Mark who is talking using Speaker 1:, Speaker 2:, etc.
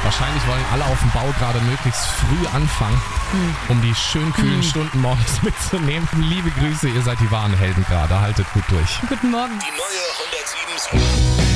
Speaker 1: Wahrscheinlich wollen alle auf dem Bau gerade möglichst früh anfangen, um die schön kühlen Stunden morgens mitzunehmen. Liebe Grüße, ihr seid die wahren Helden gerade. Haltet gut durch.
Speaker 2: Guten Morgen.
Speaker 3: Die neue 107.